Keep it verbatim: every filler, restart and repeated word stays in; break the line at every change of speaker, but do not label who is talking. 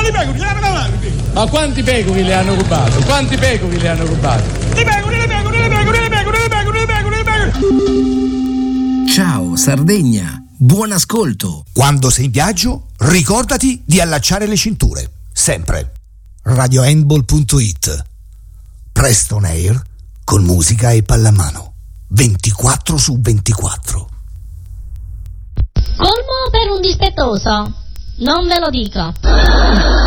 Quali pecore? Le pecore?
Ma quanti pecori le hanno rubato? Quanti pecori le hanno rubato?
Le pecore, le pecore, le pecore, le pecore, le pecore, le pecore, le pecore.
Ciao Sardegna, buon ascolto.
Quando sei in viaggio, ricordati di allacciare le cinture, sempre. radio handball punto it. Presto on air con musica e pallamano. ventiquattro su ventiquattro.
Colmo per un dispettoso, non ve lo dico.